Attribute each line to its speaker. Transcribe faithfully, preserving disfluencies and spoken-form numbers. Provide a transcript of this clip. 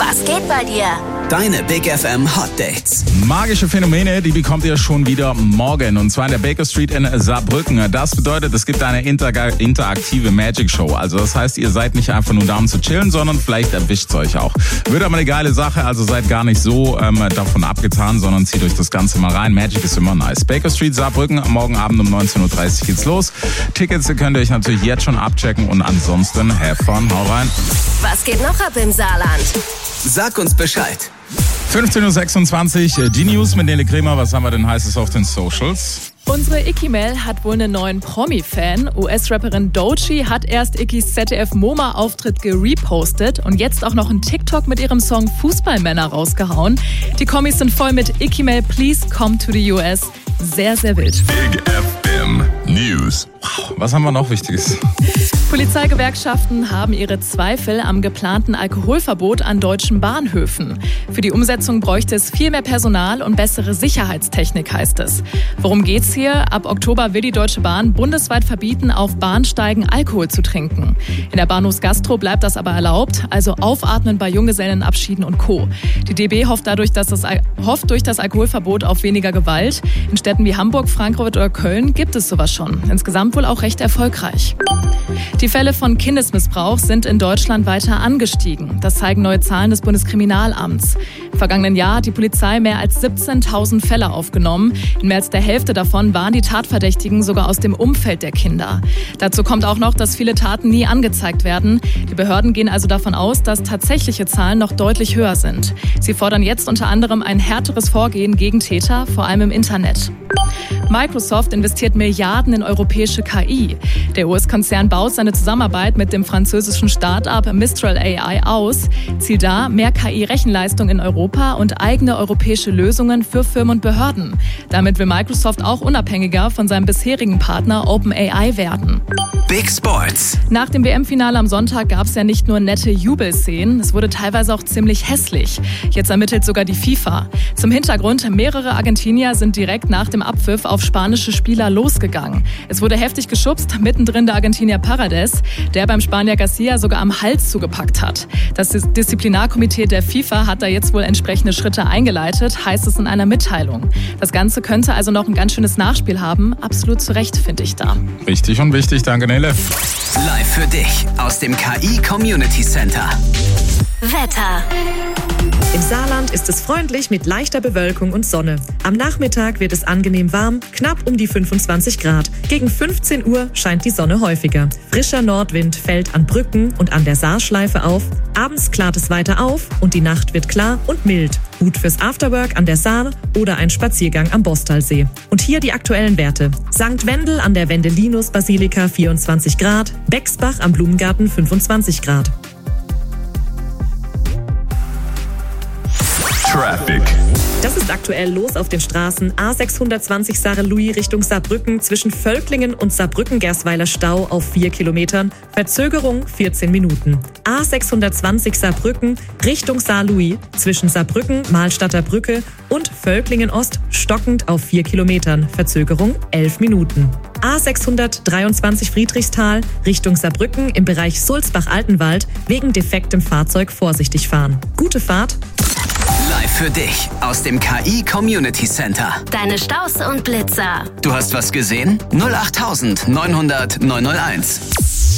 Speaker 1: Was geht bei dir?
Speaker 2: Deine Big F M Hot Dates.
Speaker 3: Magische Phänomene, die bekommt ihr schon wieder morgen. Und zwar in der Baker Street in Saarbrücken. Das bedeutet, es gibt eine inter- interaktive Magic Show. Also das heißt, ihr seid nicht einfach nur da, um zu chillen, sondern vielleicht erwischt es euch auch. Wird aber eine geile Sache, also seid gar nicht so ähm, davon abgetan, sondern zieht euch das Ganze mal rein. Magic ist immer nice. Baker Street Saarbrücken, morgen Abend um neunzehn Uhr dreißig geht's los. Tickets könnt ihr euch natürlich jetzt schon abchecken und ansonsten have fun, hau rein.
Speaker 1: Was geht noch ab im Saarland?
Speaker 2: Sag uns Bescheid.
Speaker 3: fünfzehn Uhr sechsundzwanzig, die News mit Nele Kremer. Was haben wir denn heißes auf den Socials?
Speaker 4: Unsere Icky-Mail hat wohl einen neuen Promi-Fan. U S-Rapperin Doechii hat erst Ickys Z D F-MoMA-Auftritt gerepostet und jetzt auch noch einen TikTok mit ihrem Song Fußballmänner rausgehauen. Die Kommis sind voll mit Icky-Mail, please come to the U S. Sehr, sehr wild.
Speaker 5: Big F M News.
Speaker 3: Was haben wir noch Wichtiges?
Speaker 4: Polizeigewerkschaften haben ihre Zweifel am geplanten Alkoholverbot an deutschen Bahnhöfen. Für die Umsetzung bräuchte es viel mehr Personal und bessere Sicherheitstechnik, heißt es. Worum geht's hier? Ab Oktober will die Deutsche Bahn bundesweit verbieten, auf Bahnsteigen Alkohol zu trinken. In der Bahnhofsgastro bleibt das aber erlaubt, also aufatmen bei Junggesellenabschieden und Co. Die D B hofft dadurch, dass das, hofft durch das Alkoholverbot auf weniger Gewalt. In Städten wie Hamburg, Frankfurt oder Köln gibt es sowas schon. Insgesamt wohl auch recht erfolgreich. Die Fälle von Kindesmissbrauch sind in Deutschland weiter angestiegen. Das zeigen neue Zahlen des Bundeskriminalamts. Im vergangenen Jahr hat die Polizei mehr als siebzehntausend Fälle aufgenommen. In mehr als der Hälfte davon waren die Tatverdächtigen sogar aus dem Umfeld der Kinder. Dazu kommt auch noch, dass viele Taten nie angezeigt werden. Die Behörden gehen also davon aus, dass tatsächliche Zahlen noch deutlich höher sind. Sie fordern jetzt unter anderem ein härteres Vorgehen gegen Täter, vor allem im Internet. Microsoft investiert Milliarden in europäische K I. Der U S-Konzern baut seine Zusammenarbeit mit dem französischen Start-up Mistral A I aus. Ziel da, mehr K I-Rechenleistung in Europa und eigene europäische Lösungen für Firmen und Behörden. Damit will Microsoft auch unabhängiger von seinem bisherigen Partner OpenAI werden.
Speaker 2: Big Sports.
Speaker 4: Nach dem W M-Finale am Sonntag gab es ja nicht nur nette Jubelszenen, es wurde teilweise auch ziemlich hässlich. Jetzt ermittelt sogar die FIFA. Zum Hintergrund, mehrere Argentinier sind direkt nach dem Abpfiff auf spanische Spieler losgegangen. Es wurde heftig geschubst, mittendrin der Argentinier Paredes, der beim Spanier Garcia sogar am Hals zugepackt hat. Das Disziplinarkomitee der FIFA hat da jetzt wohl entsprechende Schritte eingeleitet, heißt es in einer Mitteilung. Das Ganze könnte also noch ein ganz schönes Nachspiel haben. Absolut zu Recht, finde ich da.
Speaker 3: Richtig und wichtig, danke Nele.
Speaker 2: Live für dich aus dem K I Community Center.
Speaker 1: Wetter.
Speaker 6: Im Saarland ist es freundlich mit leichter Bewölkung und Sonne. Am Nachmittag wird es angenehm warm, knapp um die fünfundzwanzig Grad. Gegen fünfzehn Uhr scheint die Sonne häufiger. Frischer Nordwind fällt an Brücken und an der Saarschleife auf. Abends klart es weiter auf und die Nacht wird klar und mild. Gut fürs Afterwork an der Saar oder ein Spaziergang am Bostalsee. Und hier die aktuellen Werte. Sankt Wendel an der Wendelinus-Basilika vierundzwanzig Grad, Bexbach am Blumengarten fünfundzwanzig Grad.
Speaker 5: Traffic.
Speaker 6: Das ist aktuell los auf den Straßen A sechshundertzwanzig Sarre-Louis Richtung Saarbrücken zwischen Völklingen und Saarbrücken-Gersweiler Stau auf vier Kilometern. Verzögerung vierzehn Minuten. A sechshundertzwanzig Saarbrücken Richtung Saar-Louis zwischen Saarbrücken, Mahlstadter Brücke und Völklingen-Ost stockend auf vier Kilometern. Verzögerung elf Minuten. A sechshundertdreiundzwanzig Friedrichsthal Richtung Saarbrücken im Bereich Sulzbach-Altenwald wegen defektem Fahrzeug vorsichtig fahren. Gute Fahrt.
Speaker 2: Live für dich aus dem K I Community Center.
Speaker 1: Deine Staus und Blitzer.
Speaker 2: Du hast was gesehen? null acht neunhundert neunhunderteins.